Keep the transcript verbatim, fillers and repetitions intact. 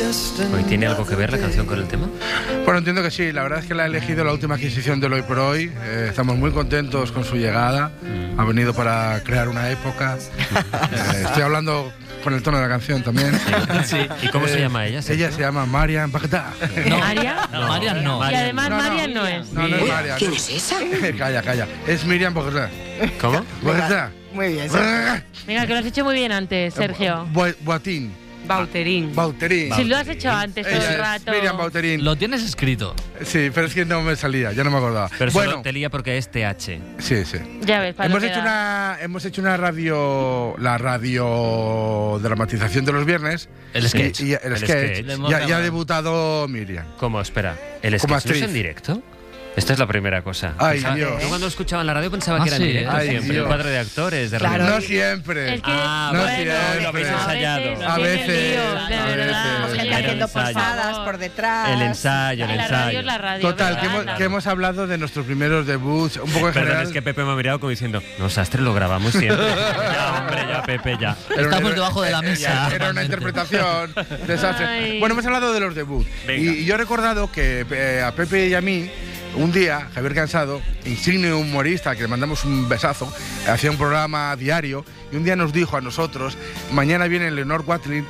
¿Hoy tiene algo que ver la canción con el tema? Bueno, entiendo que sí. La verdad es que la ha elegido la última adquisición del Hoy por Hoy. Eh, estamos muy contentos con su llegada. Mm. Ha venido para crear una época. eh, estoy hablando con el tono de la canción también. Sí. Sí. ¿Y cómo eh, se llama ella? Ella se llama Marian Bagdad. No. ¿Marian? No, Marian no. Y además no, no, Marian no es. No, no es Marian. ¿Quién es esa? Calla, calla. Es Miriam Bagdad. ¿Cómo? Bagdad. Muy bien. Venga, que lo has hecho muy bien antes, Sergio. Boatín. Bauterín. Bauterín. Si lo has hecho antes todo el rato. Miriam Bauterín. Lo tienes escrito. Sí, pero es que no me salía, ya no me acordaba. Pero bueno, solo te lía porque es T H. Sí, sí. Ya ves, para hemos hecho una Hemos hecho una radio, la radio dramatización de los viernes. El sketch. Y, y el, el sketch. sketch. Ya, ya ha debutado Miriam. ¿Cómo? Espera. ¿El sketch no es en directo? Esta es la primera cosa. Ay, pensaba, Dios. Yo cuando escuchaba en la radio pensaba ah, que era sí, en directo ay, siempre. Dios. El cuadro de actores, de claro, radio. no siempre. Es que, ah, no bueno, siempre. lo habéis ensayado. A veces. Líos, de a verdad. veces. Gente haciendo posadas por detrás. El ensayo, el la ensayo. radio es la radio. Total, que hemos, que hemos hablado de nuestros primeros debuts, un poco en Perdón, general. es que Pepe me ha mirado como diciendo, no, Sastre, lo grabamos siempre. ya, hombre, ya, Pepe, ya. Estamos una, debajo de la mesa. Era una interpretación desastre. Ay. Bueno, hemos hablado de los debuts. Y, y yo he recordado que eh, a Pepe y a mí, un día, Javier Cansado, insigne humorista, que le mandamos un besazo, hacía un programa diario y un día nos dijo a nosotros, mañana viene Leonor Watling